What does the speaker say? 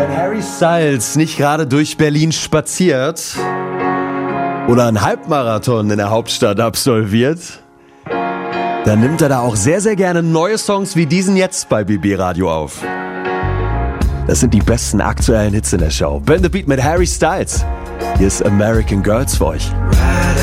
Wenn Harry Styles nicht gerade durch Berlin spaziert oder einen Halbmarathon in der Hauptstadt absolviert, dann nimmt er da auch sehr, sehr gerne neue Songs wie diesen jetzt bei BB Radio auf. Das sind die besten aktuellen Hits in der Show. Ben the Beat mit Harry Styles. Hier ist American Girls für euch.